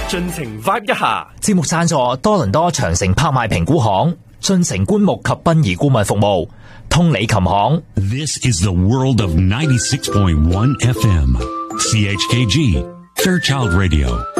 盡情 vibe 一下。 節目贊助多倫多長城拍賣評估行、進城棺木及殯儀顧問服務、通理琴行。 This is the world of 96.1 FM. CHKG, Fairchild Radio.